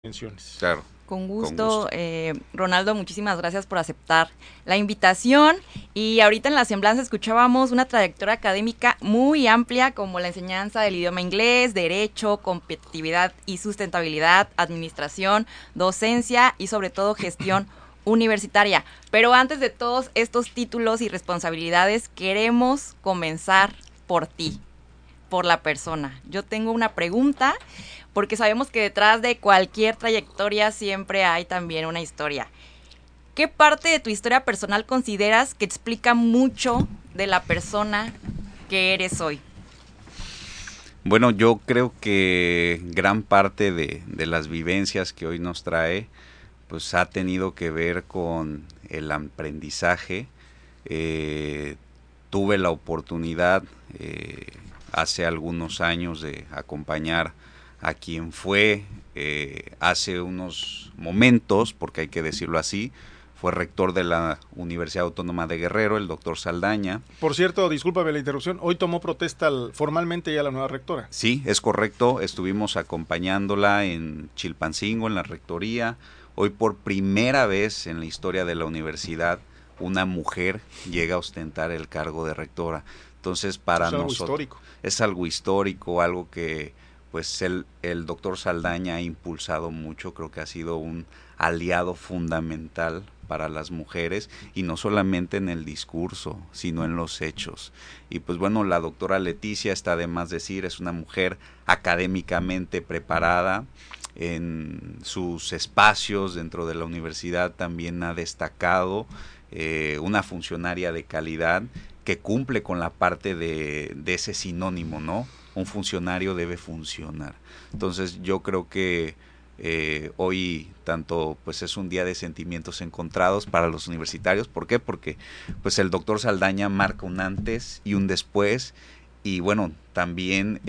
menciones. Claro. Con gusto. Ronaldo, muchísimas gracias por aceptar la invitación. Y ahorita en la semblanza escuchábamos una trayectoria académica muy amplia, como la enseñanza del idioma inglés, derecho, competitividad y sustentabilidad, administración, docencia y sobre todo gestión universitaria. Pero antes de todos estos títulos y responsabilidades, queremos comenzar por ti, por la persona. Yo tengo una pregunta, porque sabemos que detrás de cualquier trayectoria siempre hay también una historia. ¿Qué parte de tu historia personal consideras que explica mucho de la persona que eres hoy? Bueno, yo creo que gran parte de las vivencias que hoy nos trae, pues ha tenido que ver con el aprendizaje. Tuve la oportunidad hace algunos años de acompañar a quien fue hace unos momentos, porque hay que decirlo así, fue rector de la Universidad Autónoma de Guerrero, el doctor Saldaña. Por cierto, discúlpame la interrupción, hoy tomó protesta formalmente ya la nueva rectora. Sí, es correcto, estuvimos acompañándola en Chilpancingo, en la rectoría. Hoy por primera vez en la historia de la universidad, una mujer llega a ostentar el cargo de rectora. Entonces, para nosotros es algo histórico, algo que pues el doctor Saldaña ha impulsado mucho, creo que ha sido un aliado fundamental para las mujeres, y no solamente en el discurso, sino en los hechos. Y pues bueno, la doctora Leticia, está de más decir, es una mujer académicamente preparada, en sus espacios dentro de la universidad también ha destacado, una funcionaria de calidad que cumple con la parte de ese sinónimo, ¿no? Un funcionario debe funcionar. Entonces yo creo que hoy tanto pues es un día de sentimientos encontrados para los universitarios. ¿Por qué? Porque pues el doctor Saldaña marca un antes y un después, y bueno, también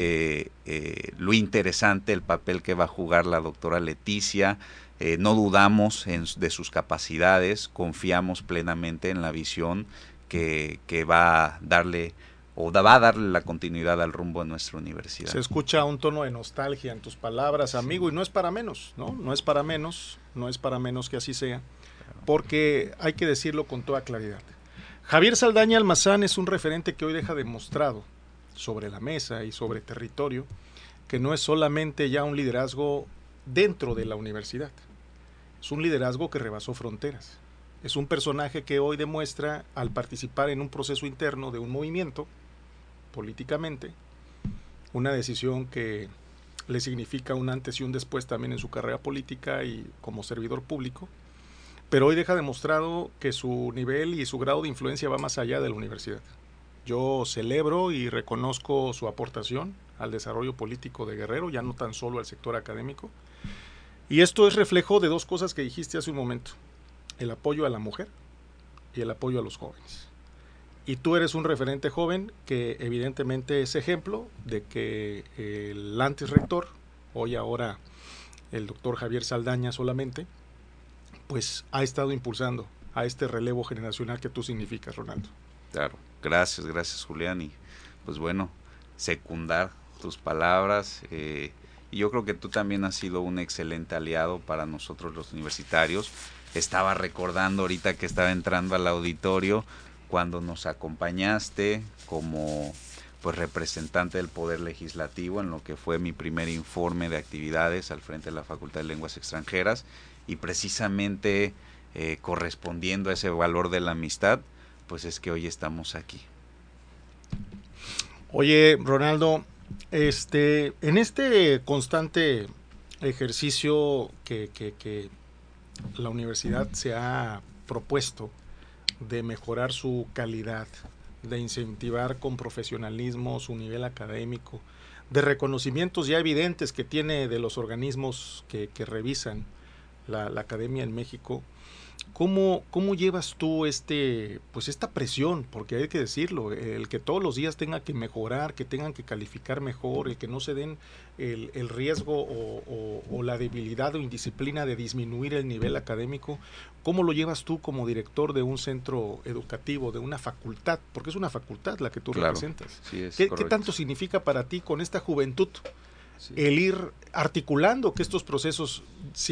lo interesante, el papel que va a jugar la doctora Leticia. No dudamos de sus capacidades, confiamos plenamente en la visión que va a darle va a darle la continuidad al rumbo de nuestra universidad. Se escucha un tono de nostalgia en tus palabras, amigo, sí. Y no es para menos, ¿no? No es para menos que así sea, porque hay que decirlo con toda claridad. Javier Saldaña Almazán es un referente que hoy deja demostrado sobre la mesa y sobre territorio que no es solamente ya un liderazgo dentro de la universidad, es un liderazgo que rebasó fronteras. Es un personaje que hoy demuestra, al participar en un proceso interno de un movimiento, políticamente, una decisión que le significa un antes y un después también en su carrera política y como servidor público, pero hoy deja demostrado que su nivel y su grado de influencia va más allá de la universidad. Yo celebro y reconozco su aportación al desarrollo político de Guerrero, ya no tan solo al sector académico, y esto es reflejo de dos cosas que dijiste hace un momento: el apoyo a la mujer y el apoyo a los jóvenes. Y tú eres un referente joven que evidentemente es ejemplo de que el antes rector, hoy ahora el doctor Javier Saldaña solamente, pues ha estado impulsando a este relevo generacional que tú significas, Ronaldo. Claro, gracias Julián, y pues bueno, secundar tus palabras, y yo creo que tú también has sido un excelente aliado para nosotros los universitarios. Estaba recordando ahorita que estaba entrando al auditorio cuando nos acompañaste como pues representante del Poder Legislativo en lo que fue mi primer informe de actividades al frente de la Facultad de Lenguas Extranjeras, y precisamente correspondiendo a ese valor de la amistad, pues es que hoy estamos aquí. Oye, Ronaldo, en este constante ejercicio que la universidad se ha propuesto de mejorar su calidad, de incentivar con profesionalismo su nivel académico, de reconocimientos ya evidentes que tiene de los organismos que revisan la academia en México, ¿cómo llevas tú esta presión? Porque hay que decirlo, el que todos los días tenga que mejorar, que tengan que calificar mejor, el que no se den el riesgo o la debilidad o indisciplina de disminuir el nivel académico. ¿Cómo lo llevas tú como director de un centro educativo, de una facultad? Porque es una facultad la que tú representas. Sí, ¿Qué tanto significa para ti con esta juventud el ir articulando que estos procesos